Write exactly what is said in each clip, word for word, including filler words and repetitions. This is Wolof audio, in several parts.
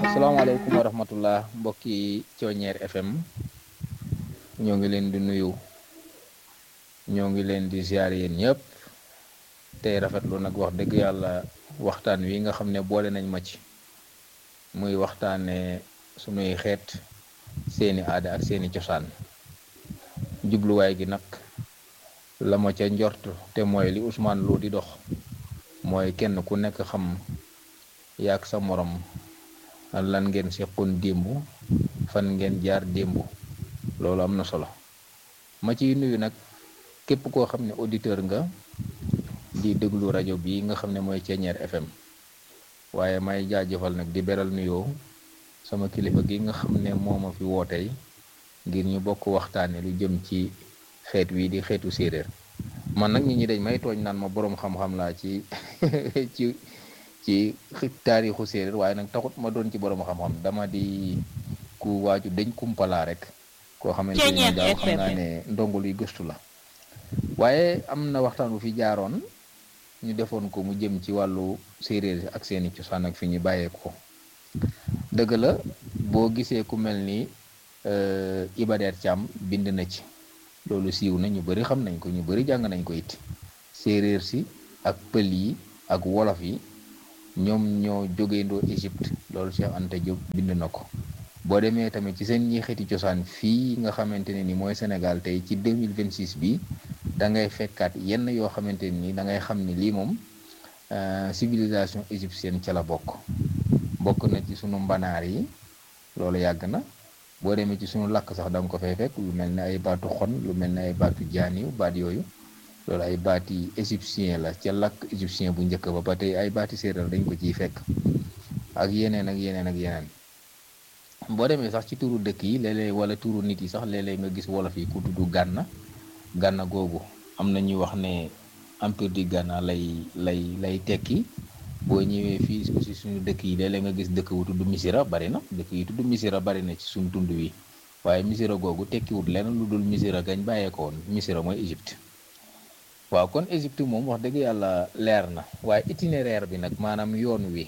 salaamaaleykum wa rahmatullah mbokki Thionér F M ñoo ngi leen di nuyu ñoo ngi leen di ziar yéen ñëpp tey rafetlu nag wax dëgg yàlla waxtaan wi nga xam ne boole nañ ma ci muy waxtaane sunuy xeet seeni aada ak seeni cosaan jubluwaay gi nag la ma ca njort te mooy li Ousmane Lo di dox mooy kenn ku nekk xam yaak sa morom lan ngeen seqoon démb fan ngeen jaar démb loolu am na solo ma ciy nuyu nag képp koo xam ne auditeur nga di déglu rajo bi nga xam ne mooy Thionér F M waaye may jaajëfal nag di beral nuyoo sama kilifa gi nga xam ne moo ma fi wootey ngir ñu bokk waxtaane lu jëm ci xeet wi di xeetu séeréer man nag nit ñi dañ may tooñ naan ma boroom xam-xam laa ci ci ci taarixu séeréer waaye nag taxut ma doon ci borom xam-xam dama di ku waaju dañ kumpalaa rek koo xamante ni daal xam naa ne ndongo luy gëstu la waaye am na waxtaan bu fi jaaroon ñu defoon ko mu jëm ci wàllu séeréer ak seeni cosaan ak fi ñu bàyyee ko dëgg la boo gisee ku mel ni Iba Der Thiam bind na ci loolu siiw na ñu bari xam nañ ko ñu bari jàng nañ ko it séeréer si ak pël yi ak wolof yi ñoom ñoo jógeendoo Égypte loolu Cheikh Anta Diop bind na ko boo demee tamit ci seen ñi xeeti cosaan fii nga xamante ne ni mooy Sénégal tey ci deux mille vingt-six bi da ngay fekkaat yenn yoo xamante ne ni da ngay xam ne lii moom civilisation égyptienne ca la bokk bokk na ci sunu mbanaar yi loolu yàgg na boo demee ci sunu làkk sax da nga ko fay fekk lu mel ne ay baatu xon lu mel ne ay baatu jaaniw baat yooyu loolu ay baati égyptien la ca làkk égyptien bu njëkk ba ba tey ay baati séeréer dañ ko ciy fekk ak yeneen ak yeneen ak yeneen boo demee sax ci turu dëkk yi léeg-léeg wala turu nit yi sax léeg-léeg nga gis wolof yi ku tudd gànna gànna googu am na ñuy wax ne empire du Ghana lay lay lay tekki boo ñëwee fii aussi suñu dëkk yi léeg-léeg nga gis dëkk bu tudd Missira bari na dëkk yi tudd Missira bari na ci suñu tund wi waaye Missira googu tekkiwut lenn lu dul Missira gañ bàyyee ko woon Missira mooy Égypte waaw kon Égypte moom wax dëgg yàlla leer na waaye itinéraire bi nag maanaam yoon wi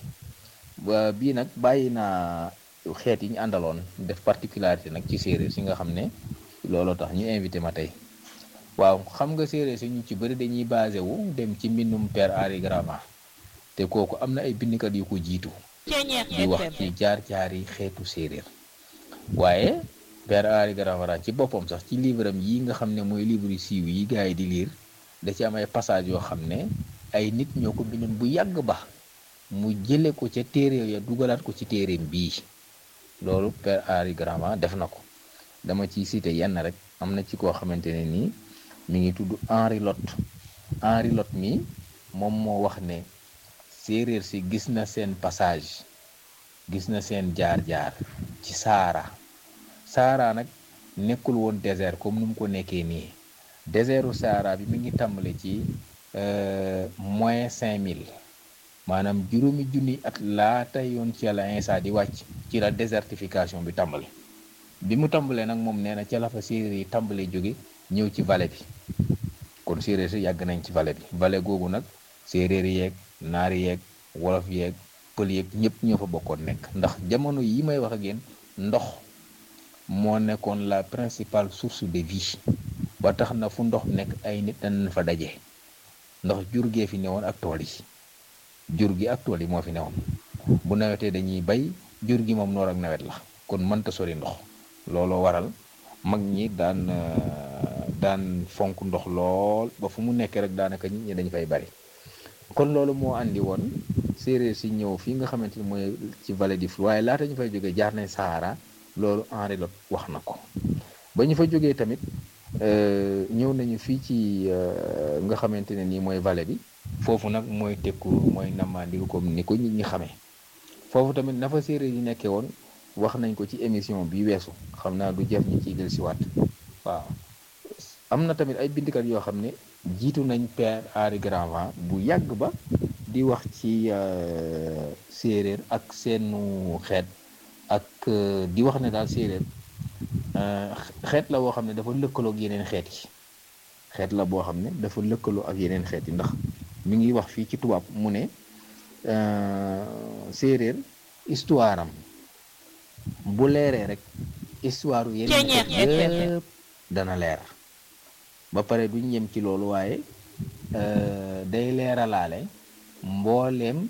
ba bii nag bàyyi naa xeet yi ñu àndaloon def particularité nag ci séeréer si nga xam ne looloo tax ñu invité ma tey waaw xam nga séeréer si ñu ci bëri dañuy basé wu dem ci mbindum Père Henri Gramont te kooku am na ay bindkat yu ko jiitu di wax ci jaar-jaar yi xeetu séeréer waaye Père Henri Gramont ci boppam sax ci livre am yi nga xam ne mooy livre yu siiw yi gars yi di lire da ci am ay passage yoo xam ne ay nit ñoo ko bindoon bu yàgg ba mu jële ko ca téere ya dugalaat ko ci téereem bii loolu Père Henri Gramont def na ko dama ciy cité yenn rek am na ci koo xamante ne nii mi ngi tudd Henri Lot Henri Lot mi moom moo wax ne séeréer si gis na seen passage gis na seen jaar-jaar ci Sahara Sahara nag nekkul woon désert comme nu mu ko nekkee nii désertu Sahara bi mi ngi tàmbale ci moins cinq mille maanaam juróomi junni at laata yoon ci yàlla Iisaa di wàcc ci la désertification bi tàmbale bi mu tàmbalee nag moom nee na ca la fa séeréer yi tàmbalee jóge ñëw ci vallée bi kon séeréer si yàgg nañ ci vallée bi vallée googu nag séeréer yeeg naari yeeg wolof yeeg pël yeeg ñëpp ñoo fa bokkoon nekk ndax jamono yi may wax ak yéen ndox moo nekkoon la principale source de vie ba tax na fu ndox nekk ay nit dañ fa daje ndox jur gee fi newoon ak tool yi jur gi ak tool yi moo fi newoon bu nawetee dañuy bay jur gi moom noor ak nawet la kon mënta sori ndox looloo waral mag ñi daan daan fonk ndox lool ba fu mu nekkee rek daanaka nit ñi dañ fay bari kon loolu moo andi woon séeréer si ñëw fii nga xamante ni mooy ci vallée du Flou waaye laata ñu fay jógee jaar nañ Sahara loolu Henri Lot wax na ko ba ñu fa jógee tamit ñëw nañu fii ci nga xamante ne nii mooy vallée bi foofu nag mooy tekku mooy Namadiou comme ni ko nit ñi xamee foofu tamit na fa séeréer yi nekkee woon wax nañ ko ci émission bi weesu xam naa du jëf ñi ciy dellusiwaat waaw am na tamit ay bindkat yoo xam ne jiitu nañ Père Henri Gramont bu yàgg ba di wax ci séeréer ak seenu xeet ak di wax ne daal séeréer xeet la boo xam ne dafa lëkkaloo ak yeneen xeet yi xeet la boo xam ne dafa lëkkaloo ak yeneen xeet yi ndax mi ngi wax fii ci tubaab mu ne séeréer histoire am bu leeree rek histoire yeneen xeet yëpp dana leer. ba pare duñ yem ci loolu waaye day leeralaale mbooleem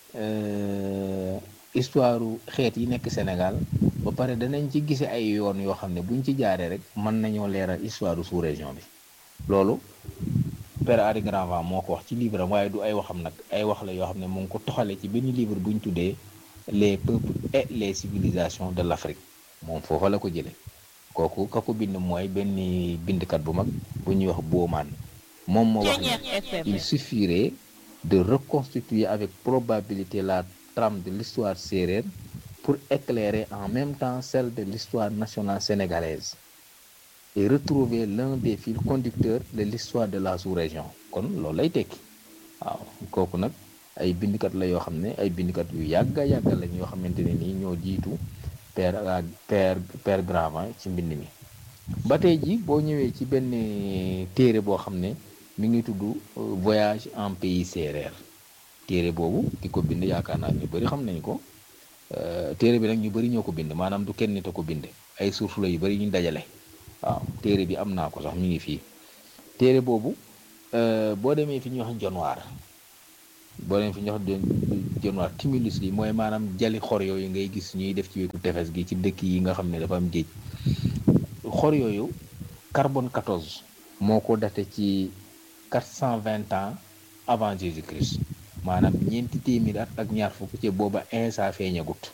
histoire xeet yi nekk Sénégal ba pare danañ ci gise ay yoon yoo xam ne buñ ci jaaree rek mën nañoo leeral histoire sous-région bi. loolu Père Henri Granvent moo ko wax ci livre am waaye du ay waxam nag ay wax la yoo xam ne mu ngi ko toxale ci benn livre bu ñu tuddee les peuples et les civilisations de l'Afrique moom foofa la ko jële kooku ka ko bind mooy benn bindkat bu mag bu ñuy wax Bauman moom moo wax ne il suffirait de reconstituer avec probabilité la trame de l'histoire sérère pour éclairer en même temps celle de l'histoire nationale sénégalaise et retrouver l'un des fils conducteurs de l'histoire de la sous-région. kon loolu lay tekki waaw kooku nag ay bindkat la yoo xam ne ay bindkat yu yàgga yàgga lañ yoo xamante ne nii ñoo jiitu père père père Granvent ci mbind mi. ba tey ji boo ñëwee ci benn téere boo xam ne mi ngi tudd voyage en pays sérère téere boobu ki ko bind yaakaar naa ñu bëri xam nañ ko téere bi nag ñu bëri ñoo ko bind maanaam du kenn nit a ko bind ay sources la yu bëri ñu dajale. waaw téere bi am naa ko sax mi ngi fii téere boobu boo demee fi ñuy wax jonwaar boo demee fi ñuy wax jonwaar tumulus yi mooy maanaam jali xor yooyu ngay gis ñuy def ci wetu tefes gi ci dëkk yi nga xam ne dafa am géej xor yooyu carbone quatorze moo ko daté ci quatre cent vingt ans avant Jésus-Christ maanaam ñeenti téeméer at ak ñaar fukk ci booba Insa feeñagut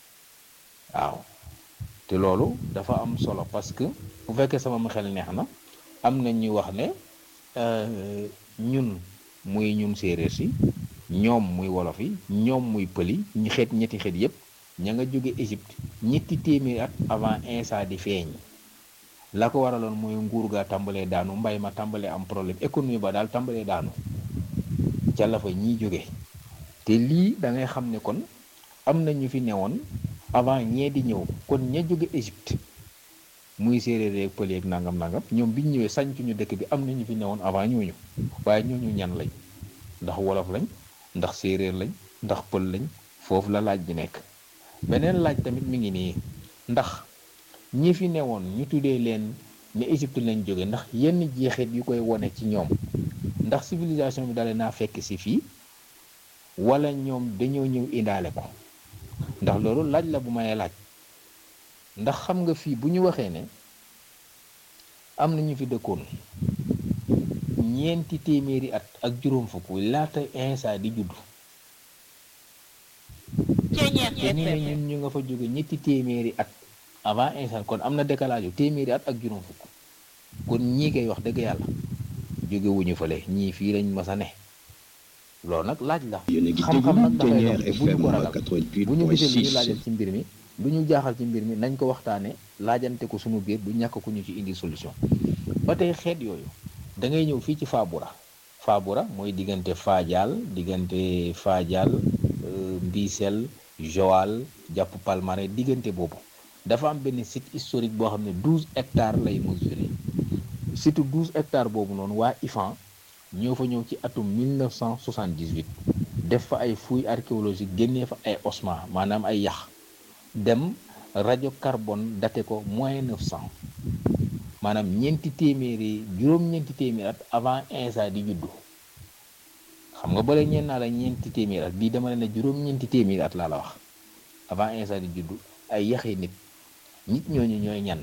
waaw te loolu dafa am solo parce que bu fekkee sama xel neex na am na ñu wax ne ñun muy ñun séeréer si ñoom muy wolof yi ñoom muy pël yi ñu xeet ñetti xeet yépp ña nga jóge Égypte ñetti téeméeri at avant Insa di feeñ la ko waraloon mooy nguur gaa tàmbalee daanu mbay ma tàmbalee am problème économie ba daal tàmbalee daanu ca la fa ñiy jóge te lii da ngay xam ne kon am na ñu fi newoon avant ñee di ñëw kon ña jóge Égypte muy séeréer yeeg pël yeeg nangam nangam ñoom biñ ñëwee sañcuñu dëkk bi am na ñu fi newoon avant ñooñu waaye ñooñu ñan lañ ndax wolof lañ ndax séeréer lañ ndax pël lañ foofu la laaj bi nekk. beneen laaj tamit mi ngi nii ndax ñi fi newoon ñu tuddee leen ne Égypte lañ jóge ndax yenn jeexit yu koy wone ci ñoom ndax civilisation bi dalee naa fekk si fii wala ñoom dañoo ñëw indaale ko. ndax loolu laaj la bu may laaj ndax xam nga fii bu ñu waxee ne am na ñu fi dëkkoon ñeenti téeméeri at ak juróom fukk laata Insa di judd te ni ne ñun ñu nga fa jóge ñetti téeméeri at avant Insa kon am na décalage yu téeméeri at ak juróom fukk kon ñii koy wax dëgg yàlla jóge wuñu fële ñii fii lañ mas a ne loolu nag laaj la xam-xam nag dafay dox bu ñu ko ragal bu ñu gisee lu ñu laajal ci mbir mi lu ñu jaaxal ci mbir mi nañ ko waxtaane laajante ko suñu biir du ñàkk ku ñu ci indi solution. ba tey xeet yooyu da ngay ñëw fii ci Fabura Fabura mooy diggante Fadial diggante Fadial Mbisel Joal jàpp Palmarin diggante boobu dafa am benn site historique boo xam ne douze hectares lay mesurer surtout douze hectares boobu noonu waa I F A N ñoo fa ñëw ci atum mille neuf cent soixante-dix-huit def fa ay fouilles archéologiques génnee fa ay ossements maanaam ay yax dem rajo carbone daté ko moins neuf cent maanaam ñeenti téeméeri juróom-ñeenti téeméeri at avant Insa di juddu xam nga bale ñeen naa la ñeenti téeméeri at bii dama ne ne juróom-ñeenti téeméeri at laa la wax avant Insa di juddu ay yaxi nit nit ñooñu ñooy ñan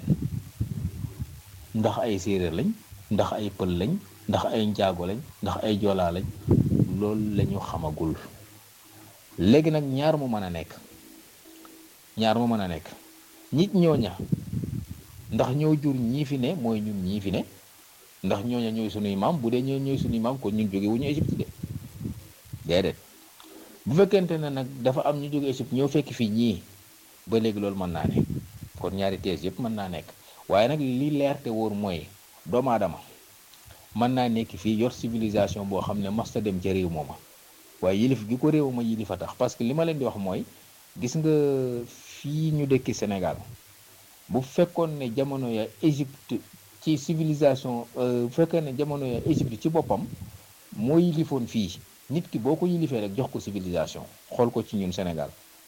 ndax ay séeréer lañ ndax ay pël lañ ndax ay njaago lañ ndax ay joolaa lañ loolu lañu xamagul léegi nag ñaar mu mën a nekk ñaar mu mën a nekk nit ñooña ndax ñoo jur ñii fi ne mooy ñun ñii fi ne ndax ñooña ñooy sunuy maam bu dee ñoo ñooy sunuy maam kon ñun jóge wu ñu Égypte de déedéet bu fekkente ne nag dafa am ñu jóge Égypte ñoo fekk fii ñii ba léegi loolu mën naa ne kon ñaari thèse yëpp mën naa nekk waaye nag li leer te wóor mooy doomu aadama mën naa nekk fii yor civilisation boo xam ne masta dem ca réew mooma waaye yilif gi ko réew ma yilif a tax parce que li ma leen di wax mooy gis nga fii ñu dëkki Sénégal bu fekkoon ne jamono ya Égypte ci civilisation bu fekkoon ne jamono ya Égypte ci boppam moo yilifoon fii nit ki boo ko yilifee rek jox ko civilisation xool ko ci ñun Sénégal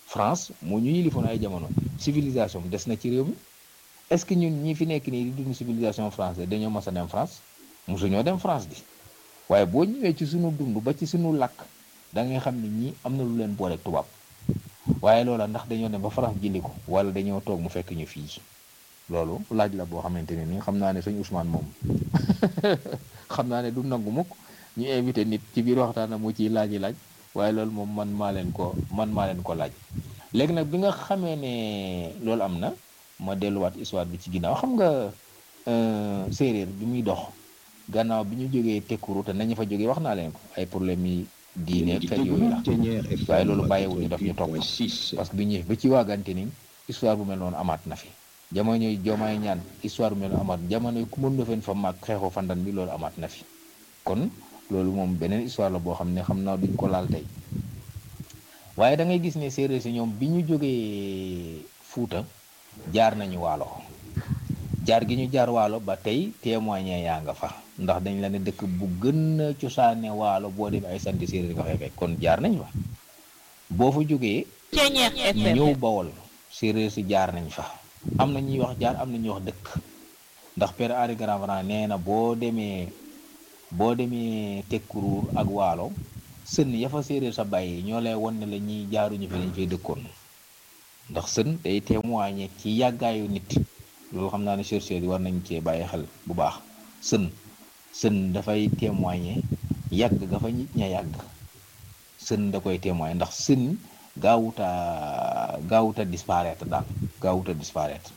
France moo ñu yilifoon ay jamono civilisation des na ci réew mi est-ce que ñun ñi fi nekk nii di dund civilisation française dañoo mas a dem France mosuñoo dem France bi waaye boo ñëwee ci sunu dund ba ci sunu làkk da ngay xam ne ñii am na lu leen booleeg tubaab waaye loola ndax dañoo dem ba France jëli ko wala dañoo toog mu fekk ñu fii loolu laaj la boo xamante ne ni xam naa ne sëñ Ousmane moom xam naa ne du nangu mukk ñu invité nit ci biir waxtaan mu ciy laaj laaj waaye loolu moom man maa leen ko man maa leen ko laaj léegi nag bi nga xamee ne loolu am na ma delluwaat histoire bi ci ginnaaw xam nga séeréer bi muy dox gannaaw bi ñu jógee tekkuru te nañu fa jógee wax naa leen ko ay problème yi diine fet yooyu la waaye loolu bàyyiwul ñu daf ñu topp parce que bi ñëwee ba ci waagante ni histoire bu mel noonu amaat na fi jamono yi Diomaye ñaan histoire bu mel noonu amaat jamono yi ku mën fen fa mag xeexu fandan bi loolu amaat na fi kon loolu moom beneen histoire la boo xam ne xam naa duñ ko laal tey waaye da ngay gis ne séeréer si ñoom bi ñu jógee Fuuta jaar nañu waalo jaar gi ñu jaar waalo ba tey témoigné yaa nga fa ndax dañ la ne dëkk bu gën a cosaane waalo boo dem ay santi séeréer nga fay fekk kon jaar nañ fa boo fa jógee ñëw Bawol séeréer si jaar nañ fa am na ñuy wax jaar am na ñuy wax dëkk ndax Père Henri Gravran nee na boo demee boo demee Tekkuruur ak waalo sën ya fa séeréer sa bàyyi ñoo lay won ne la ñuy jaaruñu fi lañ fay dëkkoon ndax sën day témoigné ci yàggaayu nit loolu xam naa ne chercheurs yi war nañ cee bàyyi xel bu baax sën sën dafay témoigné yàgg ga fa nit ña yàgg sën da koy témoigné ndax sën gaawuta gaawuta disparaître daal gaawuta disparaître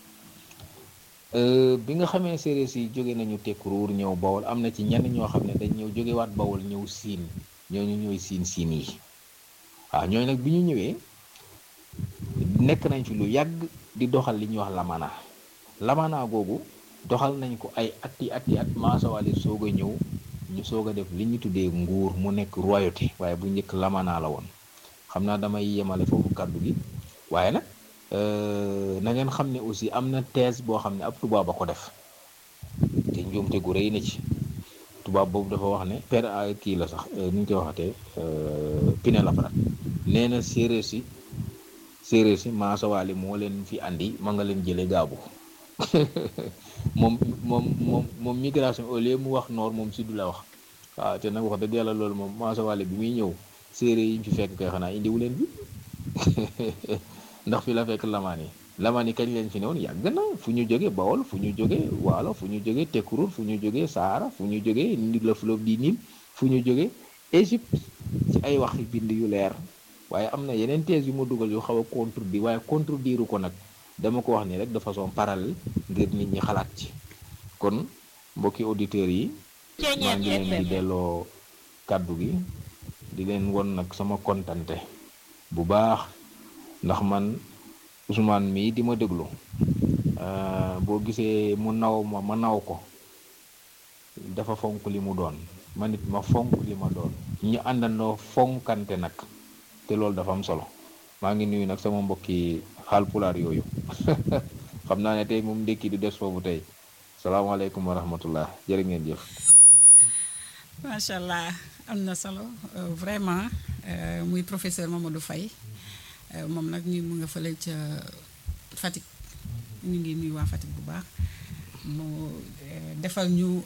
bi nga xamee séeréer si jóge nañu Tekkuruur ñëw Bawol am na ci ñenn ñoo xam ne dañ ñëw jógewaat Bawol ñëw siin ñooñu ñooy siin siin yi waaw ñooñu nag bi ñu ñëwee nekk nañ fi lu yàgg di doxal li ñuy wax lamana lamana googu doxal nañ ko ay atti atti at maasawali soog a ñëw ñu soog a def li ñu tuddee nguur mu nekk royauté waaye bu njëkk lamana la woon xam naa damay yemale foofu kàddu gi waaye nag na ngeen xam ne aussi am na thèse boo xam ne ab tubaab a ko def te njuumte gu rëy na ci tubaab boobu dafa wax ne per kii la sax ni ñu koy waxatee Pinet-Laprade nee na séeréer si séeréer si maasawaali moo leen fi andi ma nga leen jëlee gaabu moom moom moom moom migration au lieu mu wax nord moom sud la wax waaw te nag wax dëgg yàlla loolu moom maasawaali bi muy ñëw séeréer yi ñu fi fekk koy xanaa indiwu leen bi ndax fi la fekk lamaan yi lamaan yi kañ leen fi newoon yàgg na fu ñu jógee Bawol fu ñu jógee Waalo fu ñu jógee Tekkuruur fu ñu jógee Sahara fu ñu jógee le fleuve du Nil fu ñu jógee Égypte ci ay wax bind yu leer waaye am na yeneen thèse yu ma dugal yu xaw a contredire waaye contredire ko nag dama ko wax ni rek de façon parallèle ngir nit ñi xalaat ci kon mbokki auditeurs yi maa ngi leen di delloo kàddu gi di leen won nag sama kontante bu baax ndax man Ousmane mii di ma déglu boo gisee mu naw ma ma naw ko dafa fonk li mu doon ma nit ma fonk li ma doon ñu àndandoo fonkante nag te loolu dafa am solo maa ngi nuyu nag sama mbokki Haalpulaar yooyu xam naa ne tey moom ndékki du des foofu tey salaamaaleykum wa rahmatullah jërë ngeen jëf. macha allah am na solo vraiment muy professeur Mamadou Faye moom nag ñu mu nga fële ca Fatick ñu ngi nuyu waa Fatick bu baax mu defal ñu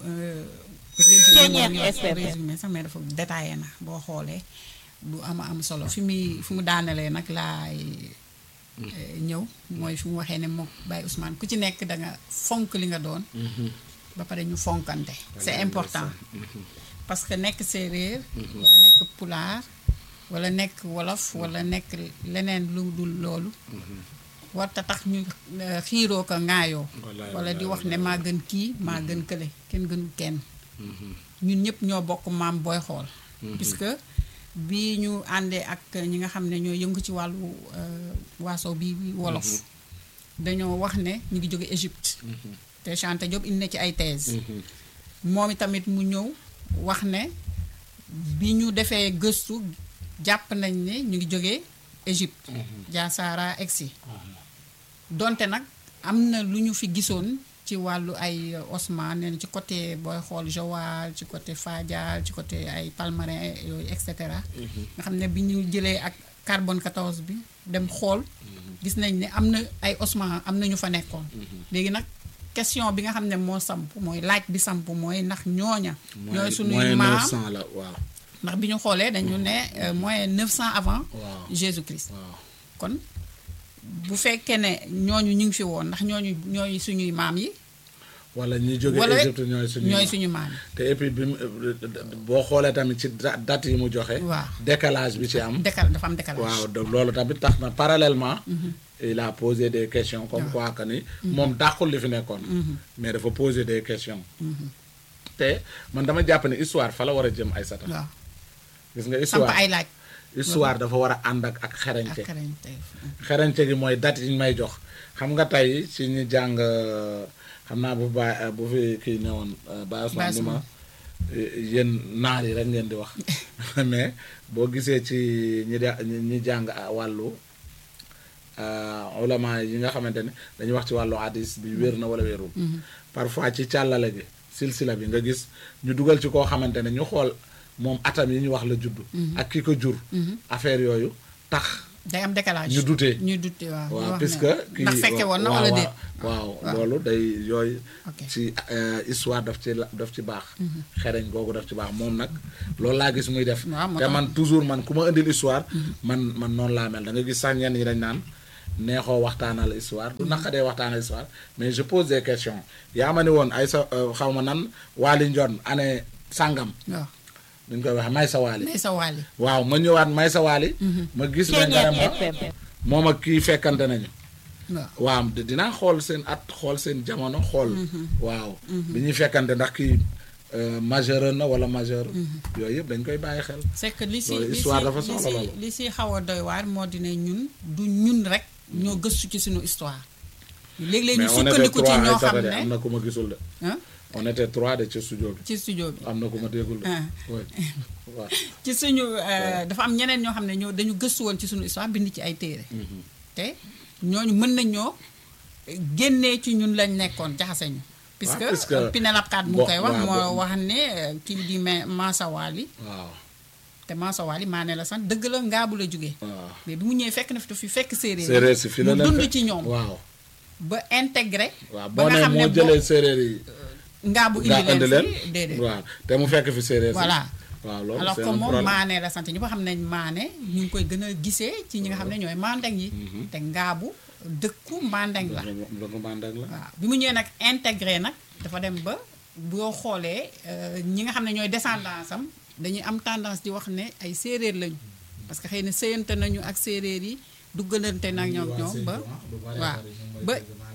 résumé sax mais dafa détaillé na boo xoolee du ama am solo fi muy fi mu daanelee nag laay ñëw mooy fi mu waxee ne moom Baye Ousmane ku ci nekk da nga fonk li nga doon ba pare ñu fonkante c'est important parce que nekk séeréer wala nekk pulaar wala nekk wolof wala nekk leneen lu dul loolu warta tax ñu xiiroo ko ŋaayoo wala di wax ne maa gën kii maa gën kële kenn gënul kenn ñun ñëpp ñoo bokk maam booy xool puisque bi ñu àndee ak ñi nga xam ne ñoo yëngu ci wàllu waaso bi wolof dañoo wax ne ñu ngi jóge Égypte te Chante Diop indi na ci ay thèse moom itamit mu ñëw wax ne bi ñu defee gëstu jàpp nañ ne ñu ngi jógee Égypte Dia Sara egsi donte nag am na lu ñu fi gisoon ci wàllu ay osman neen ci côté booy xool Joal ci côté Fadial ci côté ay Palmarin yooyu et cetera nga xam ne bi ñu jëlee ak carbone quatorze bi dem xool gis nañ ne am na ay ossements am na ñu fa nekkoon léegi nag question bi nga xam ne moo samp mooy laaj bi samp mooy ndax ñooña ñooy suñuy maam la waaw ndax bi ñu xoolee dañu ne moins neuf cents avant Jésus-Christ kon bu fekkee ne ñooñu ñu ngi fi woon ndax ñooñu ñooy suñuy maam yi wala ñi jóge Égypte ñooy suñu ñooy suñu maam yi te et puis bi boo xoolee tamit ci date yi mu joxe waaw décalage bi ci am décal dafa am décalage waaw loolu tamit tax na parallèlement il a posé des questions comme quoi que ni moom dàqul li fi nekkoon mais dafa poser des questions te man dama jàpp ne histoire fa la war a jëm ay sata waaw gis nga samp histoire ay laaj histoire dafa war a ànd ak ak xereñte ak xarañte xereñte gi mooy date yi ñu may jox xam nga tey ci ñi jàng xam naa bu ba bu fi kii ne woon Baye Ousmane ni ma yéen naar yi rek ngeen di wax mais boo gisee ci ñi de ñi jàng wàllu ulama yi nga xamante ne dañuy wax ci wàllu hadis bi wér na wala wérul parfois ci càllale gi silsila bi nga gis ñu dugal ci koo xamante ne ñu xool moom atam yi ñu wax la judd ak ki ko jur affaire yooyu tax day am décalage ñu dutee ñu dute waaw waaw puisque kii ndax fekke woon na wala déet waaw loolu day yooyu ok ci histoire daf ci daf ci baax xereñ googu daf ci baax moom nag loolu laa gis muy def waaw moo te tax man toujours man ku ma indil histoire man man noonu laa mel da nga gis sax ñenn ñi dañ naan neexoo waxtaanal histoire du naqadee waxtaanal histoire mais je pose des questions yaa ma ni woon ay sa xaw ma nan Waly Ndione année sàngam waaw duñ koy wax may sa Waly may sa Waly waaw ma ñëwaat may sa Waly ma gis ne nga ne ma moom ak kii fekkante nañu waaw waaw dinaa xool seen at xool seen jamono xool waaw bi ñuy fekkante ndax kii majeur na wala majeur yooyu yëpp dañ koy bàyyi xel c'est que li si loolu li histoire dafa si soxla loolu li si xaw a doy waar moo di ne ñun du ñun rek ñoo gëstu ci suñu histoire léeg-léeg ñu mais on était sukkandiku ci trois ñoo ay xam satade ne am na ku ma gisul de ah on était trois de ci studio bi ci studio bi am na ku ma déggul de ah oui waaw ci suñu euh, dafa am ñeneen ñoo xam ne ñoo dañu gëstu woon ci suñu histoire bind ci ay téere te ñooñu mën nañ ñoo génnee ci ñun lañ nekkoon jaxase ñu puisque puisque euh, Pinélope Kat mu bon, koy wax waaw, moo bon. wax ne euh, kii di ma Mansa Wali waaw te Mansa Wali maa ne la sant dëgg la ngaabu la jógee waaw mais bi mu ñëwee fekk na fi fi fekk séeréer séeréer si fi la mu leen dund fekk. ci ñoom waaw ba intégré waaw ba boo nga nee xam ne moo boo jëlee séeréer yi ngaabu nga indi indi leen leen fi déedéet waaw te mu fekk fi séeréer si voilà waaw loolu alors c'est que un moom problème maane la sant ñi ko xam ne maane ñu ngi koy gën a gisee ci ñi nga xam ne ñooy mandeng yi te ngaabu dëkku mandeng la loolu mandak la waaw bi mu ñëwee nag intégré nag dafa dem ba boo xoolee euh, ñi nga xam ne ñooy descendance am dañuy am tendance di wax ne ay séeréer lañu parce que xëy na séyante nañu ak séeréer yi duggalante nag ñoom ñoom ba waaw ba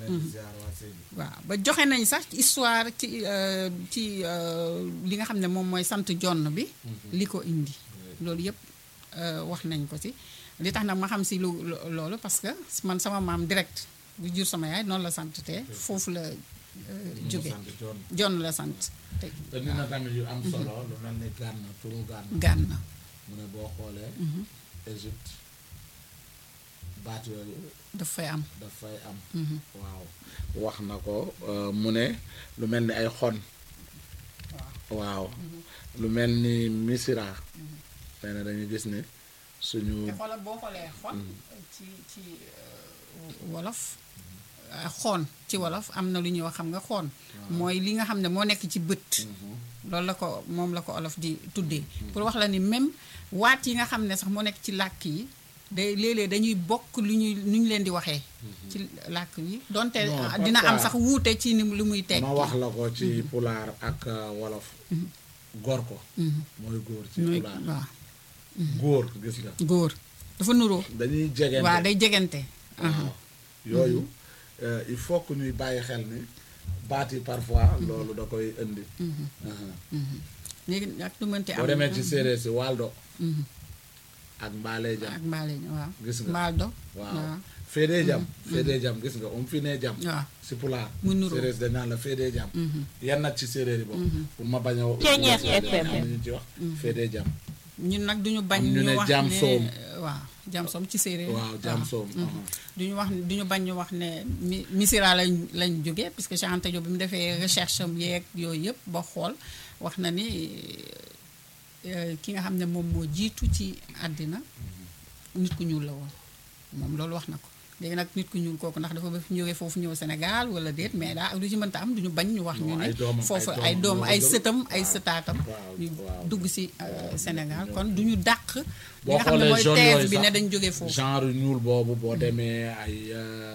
waaw ba joxe nañ sax histoire ci euh, ci euh, li nga xam ne moom mooy sant jonn bi li ko indi loolu yëpp euh, wax nañ ko ci li tax nag ma xam si lu loolu parce que man sama maam direct bu jur sama yaay noonu la sant te foofu la euh, jóge jonn la sant te te dina tamit yu am solo lu mel ni Gànn turu Gànn Gànn mu ne boo xoolee Égypte baat yooyu daf fay am dafay am waaw wax na ko euh, mu ne lu mel ni ay xon waaw lu mel ni misira nee na dañu gis ne suñu te xoolal boo xoolee xon ci ci euh, wolof euh, xoon ci wolof am na lu ñuy wax xam nga xoon mooy li nga xam ne moo nekk ci bët loolu la ko moom la ko olof di tuddee pour wax la ni même waat yi nga xam ne sax moo nekk ci làkk yi day léeg-léeg dañuy bokk lu ñuy lu ñu leen di waxee ci làkk yi donte Non, dina am parfois- sax wuute ci ni lu muy teg ma wax la ko ci pulaar ak euh, wolof góor ko mooy góor ci mooy pulaar waaw góor gis nga góor dafa nuroo dañuy jegente waaw day jegante waaw yooyu euh, il faut que ñuy bàyyi xel ni baat yi parfois loolu da koy indi léegi ak lu mënti am boo demee ci séeréer si waldo ak mbaalee jam ak mbaale waaw gis nga mbaal do waaw féedee jam féedee jam gis nga um fi nee jam waaw si pulaar mu nuroo. séeréer si dañ naan la féedee jam yan nag ci séeréer yi boobu pour ma bañ a wax Ceeñeer F M. am ñu ci wax féedee jam ñun nag duñu bañ Am ñu ñu ne wax jaam ne soom. waaw jaam soom ci séeréer waaw jam soom duñu wax duñu bañ ñu wax ne mi misira lañ lañ jógee puisque Cheikh Anta Diop bi mu defee recherche am yeeg yooyu yëpp ba xool wax na ni euh, ki nga xam ne moom moo jiitu ci àddina nit ku ñuul la woon moom loolu wax na ko léegi nag nit ku ñuul kooku ndax dafa ba fi ñëwee foofu ñëw Sénégal wala déet mais daa lu ci mënta am duñu bañ ñu wax ñu ne foofu ay doom ay sëtam ay sëtaatam ñu dugg si Sénégal kon duñu dàq li nga xam ne mooy thèse bi ne dañ jógee foofu genre ñuul boobu boo demee ay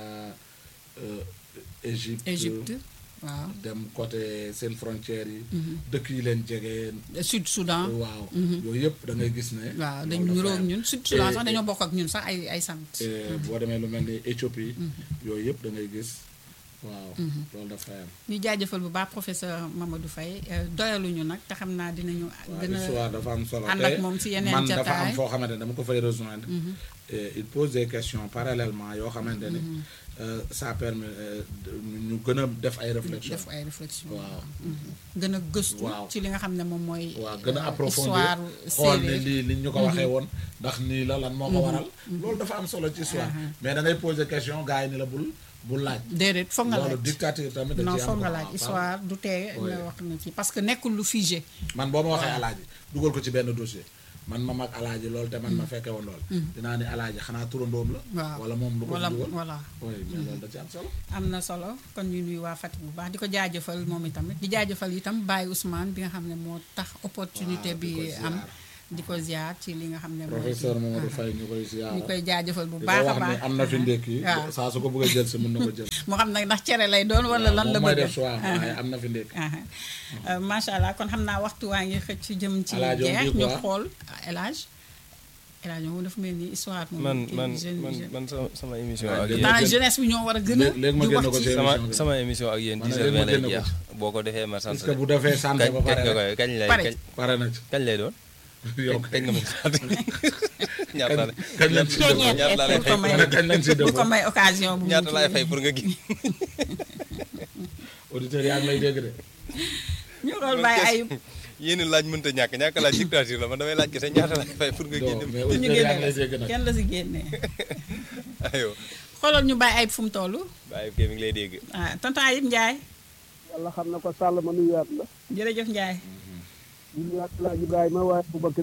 Égypte Égypte waaw dem côté seen frontières yi dëkk yi leen jege Sud Soudan waaw yooyu yëpp da ngay gis ne waaw dañ niroog ñun Sud Soudan sax dañoo bokk ak ñun sax ay ay sant boo demee lu mel ni Éthiopie yooyu yëpp da ngay gis waaw loolu dafa am ñu jaajëfal bu baax professeur Mamadou Faye doyaluñu nag te xam naa dinañu gën a histoire dafa am solo ànd ak moom si yeneen man jataay dafa am foo xamante ne dama ko fay rejoindre il pose des questions parallèlement yoo xamante ne ça permet ñu gën a def ay réflexion def ay réflexion waaw gën a gëstu waaw ci li nga xam ne moom mooy waaw gën a approfondir histoire xool ni séeréer lii li ñu ko waxee woon ndax nii la lan moo ko waral loolu dafa am solo ci histoire mais da ngay poser question gars yi ni la bul bul laaj déedéet foog nga laaj loolu dictature tamit da non ci am foog nga quoi. laaj histoire du tee nga wax na ci parce que nekkul lu figé man boo ma waxee alaaji dugal ko ci benn dossier man ma mag alaaji loolu te man ma fekke woon lool dinaa ni alaaji xanaa turandoom la waaw wala moom lu ko wala dugal voilà oui mais loolu da ci am solo am na solo kon ñu nuy waa Fatick bu baax di ko jaajëfal moom itamit di jaajëfal itam Baye Ousmane bi nga xam ne moo tax opportunité Waaw, di bi ko am ziar. di ko ziar ci li nga xam ne mooy professeur Mamadou Faye ñu koy ziar ñu koy jaajëfal bu di ko baax a wax baax ni am na fi ndékki waaw. saa su ko bëggee jël si mën na ko jël moo xam nag ndax cere lay doon wala lan la moom mooy bëgg def choix waaye am na fi ndékki macha allah kon xam naa waxtu waa ngi xëcc jëm ci El Hadj on jeex dit ñu quoi? xool El Hadj El Hadj moom dafa mel ni histoire moom man kii man jeune- man jeune- man sama sama émission Ah, ak dégg yéen maanaam jeunesse bi ñoo war a gën a Léegi- léegi ma di génn wax ko ci ci sama émission bi. sama émission ak yéen Man dix léegi heures ma vingt lay génn ko jeex ci. boo ko defee ma sant est-ce que bu defee sant kañ ba kañ pare nga rek koy kañ lay Pare. kañ pare na ci kañ lay doon yow kañ nga ma sant ñaata la kañ lañ ci Ceeñeet ñaata laa lay bu ko fay may man kañ lañ ci bu def ko may occasion bu mu ñaata laay kii. fay pour nga gi auditeurs yaa ngi lay dégg de ñu xool Baye Ayib yéen laaj mënta ñàkk ñàkk laaj dictature la man damay laaj kese ñaata laay fay pour nga non génne mais ñu auditeurs yaa ngi lay génne dégg nag kenn la si génnee ayo xoolal ñu Baye Ayib fu mu toll bàyyi kii mi ngi lay dégg ah tonton Ayib Ndiaye yàlla xam na ko Sall ma nuyuwaat la jërëjëf Ndiaye ñu nuyuwaat El Hadj Ibrahima waaye bu bëgg